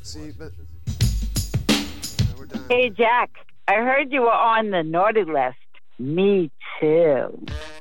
See, but we're done. Hey, Jack, I heard you were on the naughty list. Me too.